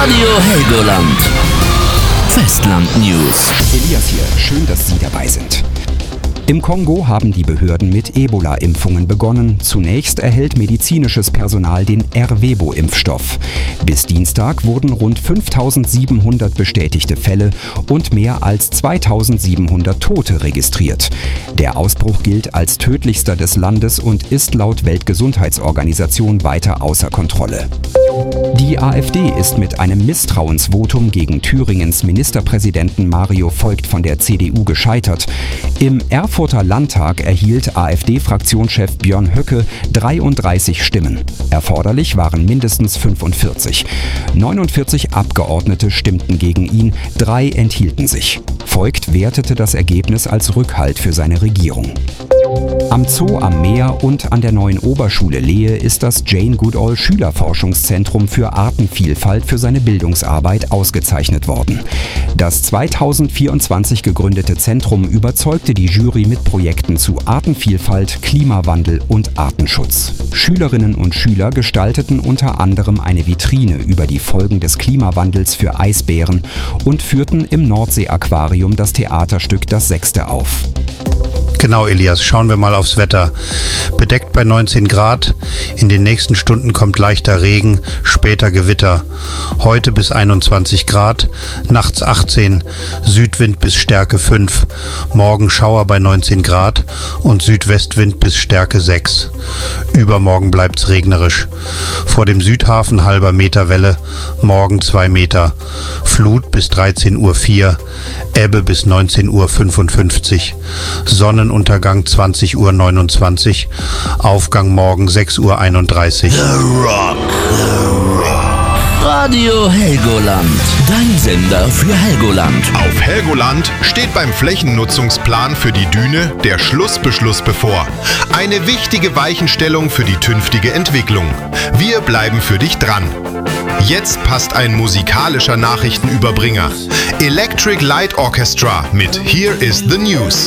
Radio Helgoland. Festland News. Elias hier, schön, dass Sie dabei sind. Im Kongo haben die Behörden mit Ebola-Impfungen begonnen. Zunächst erhält medizinisches Personal den Ervebo-Impfstoff. Bis Dienstag wurden rund 5.700 bestätigte Fälle und mehr als 2.700 Tote registriert. Der Ausbruch gilt als tödlichster des Landes und ist laut Weltgesundheitsorganisation weiter außer Kontrolle. Die AfD ist mit einem Misstrauensvotum gegen Thüringens Ministerpräsidenten Mario Voigt von der CDU gescheitert. Im Erfurter Landtag erhielt AfD-Fraktionschef Björn Höcke 33 Stimmen. Erforderlich waren mindestens 45. 49 Abgeordnete stimmten gegen ihn, 3 enthielten sich. Voigt wertete das Ergebnis als Rückhalt für seine Regierung. Am Zoo am Meer und an der neuen Oberschule Lehe ist das Jane Goodall Schülerforschungszentrum für Artenvielfalt für seine Bildungsarbeit ausgezeichnet worden. Das 2024 gegründete Zentrum überzeugte die Jury mit Projekten zu Artenvielfalt, Klimawandel und Artenschutz. Schülerinnen und Schüler gestalteten unter anderem eine Vitrine über die Folgen des Klimawandels für Eisbären und führten im Nordsee-Aquarium das Theaterstück Das Sechste auf. Genau, Elias, schauen wir mal aufs Wetter. Bedeckt bei 19 Grad, in den nächsten Stunden kommt leichter Regen, später Gewitter. Heute bis 21 Grad, nachts 18, Südwind bis Stärke 5, morgen Schauer bei 19 Grad und Südwestwind bis Stärke 6. Übermorgen bleibt's regnerisch. Vor dem Südhafen halber Meter Welle, morgen 2 Meter. Flut bis 13:04 Uhr, Ebbe bis 19:55 Uhr. Sonnenuntergang 20:29 Uhr, Aufgang morgen 6:31 Uhr. The Rock. Radio Helgoland. Dein Sender für Helgoland. Auf Helgoland steht beim Flächennutzungsplan für die Düne der Schlussbeschluss bevor. Eine wichtige Weichenstellung für die künftige Entwicklung. Wir bleiben für dich dran. Jetzt passt ein musikalischer Nachrichtenüberbringer. Electric Light Orchestra mit Here is the News.